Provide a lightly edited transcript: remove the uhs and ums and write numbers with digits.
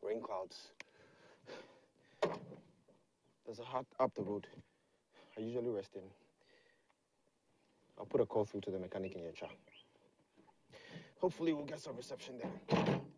rain clouds. There's a hut up the road. I usually rest in. I'll put a call through to the mechanic in Yecha. Hopefully we'll get some reception there.